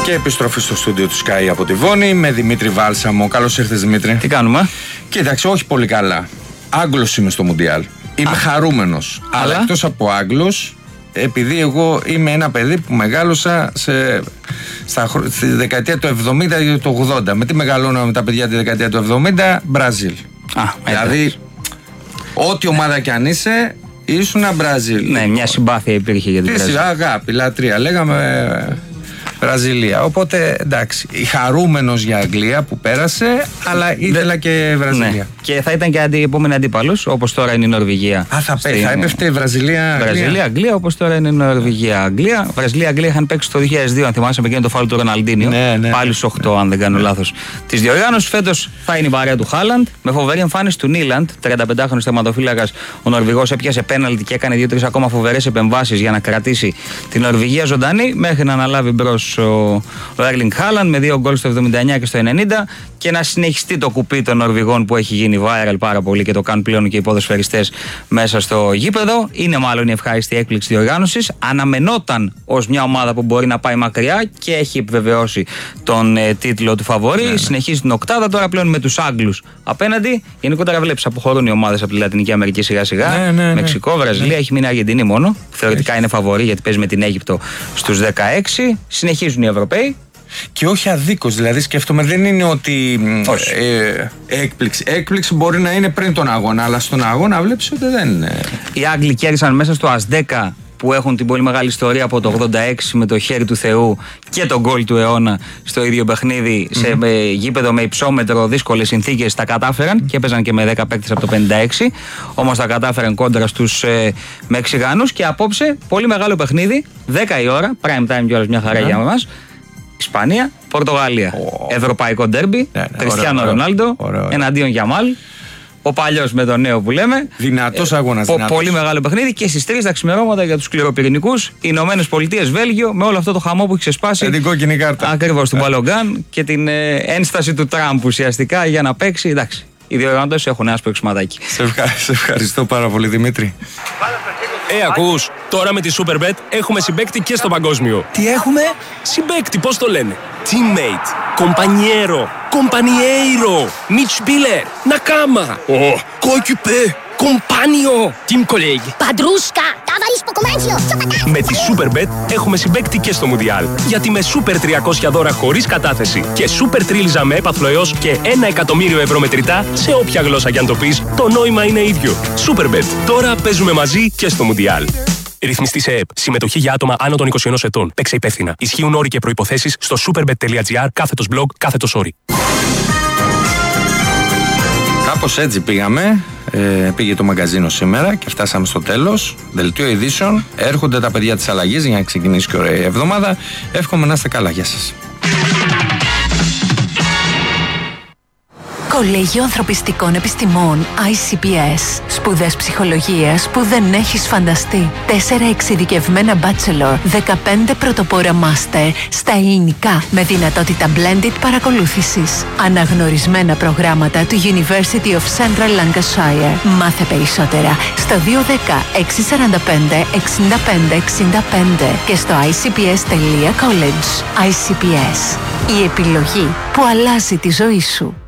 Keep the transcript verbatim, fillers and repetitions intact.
Και επιστροφή στο στούντιο του Sky από τη Βόνη με Δημήτρη Βάλσαμο. Καλώς ήρθες, Δημήτρη. Τι κάνουμε? Κοίταξε, όχι πολύ καλά. Άγγλος είμαι στο Μουντιάλ. Είμαι Α. χαρούμενος. Αλλά, αλλά εκτός από Άγγλος, επειδή εγώ είμαι ένα παιδί που μεγάλωσα σε, στα, στη δεκαετία του εβδομήντα ή του ογδόντα. Με τι μεγαλώναμε τα παιδιά τη δεκαετία του εβδομήντα? Μπραζίλ. Α, δηλαδή, ό,τι ομάδα κι αν είσαι, ήσουνα Μπραζίλ. Ναι, μια συμπάθεια υπήρχε για την Βραζιλία. Αγάπη, λατρεία. Λέγαμε Βραζιλία. Οπότε εντάξει, χαρούμενος για Αγγλία που πέρασε, αλλά ήθελα και Βραζιλία. Ναι. Και θα ήταν και αντι, επόμενη αντίπαλος, όπως τώρα είναι η Νορβηγία. Α, θα, στην... θα έπεφτε η Βραζιλία. Βραζιλία, Αγγλία, όπως τώρα είναι η Νορβηγία. Αγγλία, Βραζιλία, Αγγλία είχαν παίξει το δύο χιλιάδες δύο, αν θυμάσαι, με εκείνο το φάουλ του Ροναλντίνιο. Ναι, ναι. Πάλι στους οκτώ, αν δεν κάνω ναι. λάθος. Τη διοργάνωση φέτος θα είναι η παρέα του Χάλαντ, με φοβερή εμφάνιση του Νίλαντ. τριανταπεντάχρονος τερματοφύλακας, ο Νορβηγός έπιασε πέναλτι και έκανε δύο τρεις ακόμα φοβερές επεμβάσεις για να κρατήσει την Νορβηγία ζωντανή, μέχρι να αναλάβει μπρος ο Έρλινγκ Χάλαντ με δύο γκολ στο εβδομήντα εννιά και στο ενενήντα και να συνεχιστεί το κουπί των Νορβηγών που έχει γίνει viral πάρα πολύ και το κάνουν πλέον και οι ποδοσφαιριστές μέσα στο γήπεδο. Είναι μάλλον η ευχάριστη έκπληξη διοργάνωσης. Αναμενόταν ως μια ομάδα που μπορεί να πάει μακριά και έχει επιβεβαιώσει τον ε, τίτλο του φαβορί. Ναι, ναι. Συνεχίζει την οκτάδα τώρα πλέον με τους Άγγλους απέναντι. Γενικότερα βλέπεις αποχωρούν οι ομάδες από τη Λατινική Αμερική σιγά σιγά. Ναι, ναι, ναι. Μεξικό, Βραζιλία, ναι. Έχει μείνει Αργεντινή μόνο. Θεωρητικά έχει. Είναι φαβορί γιατί παίζει με την Αίγυπτο στους δεκαέξι. Συνεχίζουν οι Ευρωπαίοι. Και όχι αδίκως, δηλαδή σκέφτομαι δεν είναι ότι ε, έκπληξη. Έκπληξη μπορεί να είναι πριν τον αγώνα, αλλά στον αγώνα βλέπεις ότι δεν είναι. Οι Άγγλοι κέρδισαν μέσα στο Ασδέκα που έχουν την πολύ μεγάλη ιστορία από το ογδόντα έξι με το χέρι του Θεού και τον γκολ του αιώνα στο ίδιο παιχνίδι, mm-hmm. σε με, γήπεδο με υψόμετρο, δύσκολες συνθήκες, τα κατάφεραν και έπαιζαν και με δέκα παίκτες από το πενήντα έξι, όμως τα κατάφεραν κόντρα στους ε, Μεξικάνους. Και απόψε πολύ μεγάλο παιχνίδι, δέκα η ώρα, prime time κιόλας, μια χαρά mm-hmm. για εμάς. Ισπανία, Πορτογαλία. Oh. Ευρωπαϊκό ντέρμπι. Yeah, yeah, Κριστιάνο Ρονάλντο εναντίον Γιαμάλ. Ο παλιός με τον νέο που λέμε. Δυνατός ε, αγώνας. Πο, πολύ μεγάλο παιχνίδι και στις τρεις τα ξημερώματα για τους σκληροπυρηνικούς. Οι Ηνωμένες Πολιτείες, Βέλγιο, με όλο αυτό το χαμό που έχει ξεσπάσει. Την κόκκινη κάρτα. Ακριβώς, του Μπαλογκάν και την ε, ένσταση του Τραμπ ουσιαστικά για να παίξει. Εντάξει, οι διοργανωτές έχουν άσπρο εξηματάκι. Σε, ευχα... σε ευχαριστώ πάρα πολύ, Δημήτρη. Ε, ακούς, τώρα με τη Superbet έχουμε συμπαίκτη και στο παγκόσμιο. Τι έχουμε? Συμπαίκτη, πώς το λένε? Teammate, compañero, compañeiro, Mitspieler, Nakama, oh, coéquipier, compagno, team colleague, Padrusca, ταβαρίσκο κομμάτσιο. Με τη Superbet έχουμε συμπαίκτη και στο Μουντιάλ. Γιατί με Super τριακόσια δώρα χωρίς κατάθεση και Super τρίλιζα με έπαθλο έως και ένα εκατομμύριο ευρώ μετρητά, σε όποια γλώσσα κι αν το πεις, το νόημα είναι ίδιο. Superbet. Τώρα παίζουμε μαζί και στο Μουντιάλ. Ρυθμιστή σε ΕΕΠ. Συμμετοχή για άτομα άνω των είκοσι ενός ετών. Παίξε υπεύθυνα. Ισχύουν όροι και προϋποθέσεις στο superbet.gr κάθετος blog κάθετος όροι. Κάπως έτσι πήγαμε. Ε, πήγε το μαγκαζίνο σήμερα και φτάσαμε στο τέλος. Δελτίο ειδήσεων. Έρχονται τα παιδιά της αλλαγής για να ξεκινήσει και ωραία η εβδομάδα. Εύχομαι να είστε καλά. Γεια σας. Κολέγιο Ανθρωπιστικών Επιστημών άι σι πι ες. Σπουδές ψυχολογίας που δεν έχεις φανταστεί. Τέσσερα εξειδικευμένα bachelor, δεκαπέντε πρωτοπόρα master στα ελληνικά με δυνατότητα blended παρακολούθησης. Αναγνωρισμένα προγράμματα του University of Central Lancashire. Μάθε περισσότερα στο δύο ένα μηδέν έξι τέσσερα πέντε εξήντα πέντε εξήντα πέντε και στο άι σι πι ες τελεία college. άι σι πι ες. Η επιλογή που αλλάζει τη ζωή σου.